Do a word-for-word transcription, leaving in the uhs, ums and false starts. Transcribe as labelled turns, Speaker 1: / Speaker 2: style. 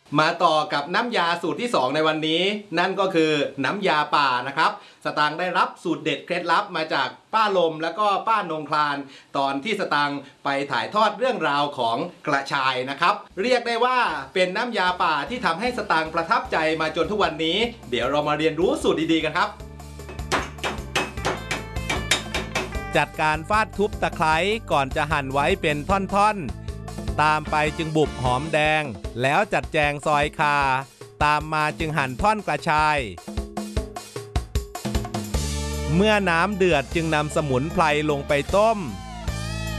Speaker 1: มาต่อกับน้ำยาสูตรที่สองในวันนี้นั่นก็คือน้ำยาป่านะครับสตางค์ได้รับสูตรเด็ดเคล็ดลับมาจากป้าลมแล้วก็ป้านงคลานตอนที่สตางค์ไปถ่ายทอดเรื่องราวของกระชายนะครับเรียกได้ว่าเป็นน้ำยาป่าที่ทำให้สตางค์ประทับใจมาจนทุกวันนี้เดี๋ยวเรามาเรียนรู้สูตรดีๆกันครับจัดการฟาดทุบตะไคร้ก่อนจะหั่นไว้เป็นท่อนๆตามไปจึงบุบหอมแดงแล้วจัดแจงซอยข่าตามมาจึงหั่นท่อนกระชายเมื่อน้ำเดือดจึงนำสมุนไพรลงไปต้ม